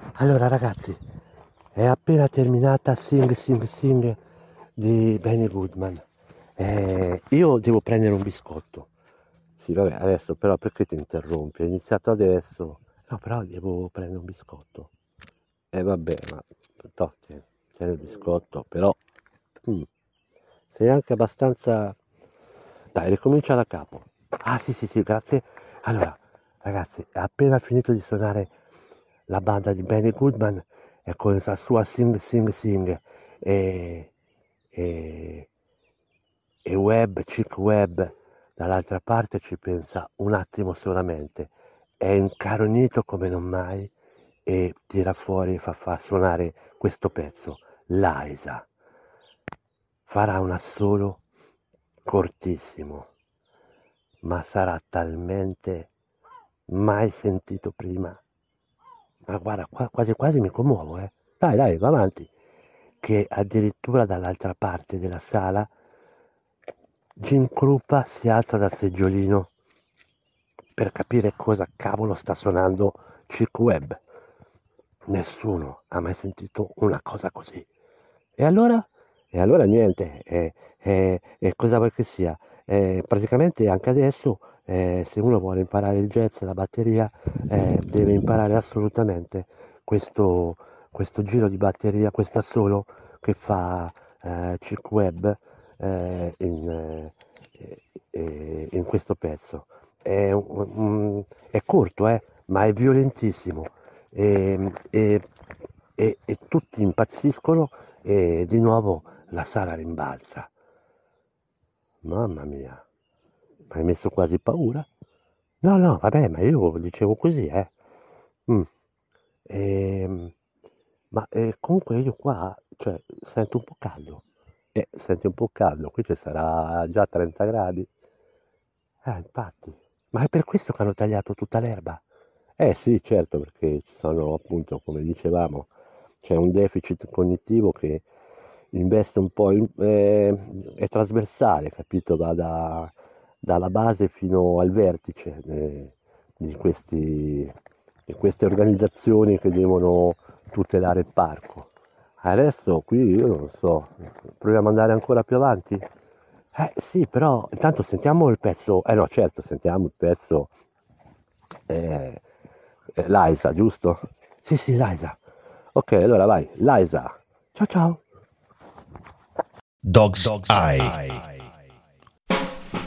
Allora ragazzi, è appena terminata Sing Sing Sing di Benny Goodman. Io devo prendere un biscotto. Sì, vabbè, adesso però perché ti interrompi? È iniziato adesso. No, però devo prendere un biscotto. Vabbè, ma tieni il biscotto, però mm, sei anche abbastanza. Dai, ricomincia da capo. Ah, sì, sì, sì, grazie. Allora, ragazzi, è appena finito di suonare la banda di Benny Goodman e con la sua Sing Sing Sing e, e, e Chick Webb dall'altra parte ci pensa un attimo solamente. È incaronito come non mai e tira fuori e fa suonare questo pezzo. Liza farà un assolo cortissimo, ma sarà talmente mai sentito prima. Ma guarda, quasi quasi mi commuovo, eh. Dai, dai, va avanti. Che addirittura dall'altra parte della sala Jim Krupa si alza dal seggiolino per capire cosa cavolo sta suonando Chick Webb. Nessuno ha mai sentito una cosa così. E allora? E allora niente, e cosa vuoi che sia? Praticamente anche adesso, se uno vuole imparare il jazz, la batteria, deve imparare assolutamente questo, questo giro di batteria, questo assolo che fa Chick Webb in questo pezzo. È corto, ma è violentissimo e, e- e tutti impazziscono e di nuovo la sala rimbalza. Mamma mia, mi hai messo quasi paura? No, no, vabbè, ma io dicevo così, eh. Mm. Ehm, comunque io qua, cioè, sento un po' caldo. Senti un po' caldo, qui ci sarà già 30 gradi. Infatti. Ma è per questo che hanno tagliato tutta l'erba? Eh sì, certo, perché ci sono appunto, come dicevamo, c'è un deficit cognitivo che investe un po', è trasversale, capito? Dalla base fino al vertice di di queste organizzazioni che devono tutelare il parco. Adesso qui io non so, proviamo ad andare ancora più avanti? Sì, però intanto sentiamo il pezzo, eh no certo, sentiamo il pezzo eh, Liza, giusto? Sì, sì, Liza. Ok, allora vai, Liza. Ciao ciao. Dog's Eye.